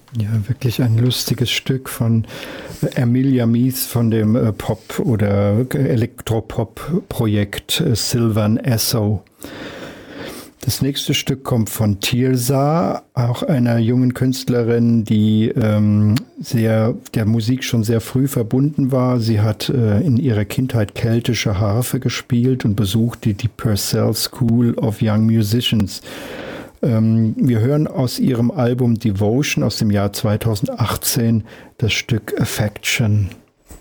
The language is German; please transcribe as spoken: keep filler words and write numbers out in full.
Ja, wirklich ein lustiges Stück von Emilia Meath von dem äh, Pop- oder Elektropop-Projekt äh, Sylvan Esso. Das nächste Stück kommt von Tirza, auch einer jungen Künstlerin, die ähm, sehr der Musik schon sehr früh verbunden war. Sie hat äh, in ihrer Kindheit keltische Harfe gespielt und besuchte die Purcell School of Young Musicians. Ähm, wir hören aus ihrem Album Devotion aus dem Jahr zweitausendachtzehn das Stück Affection.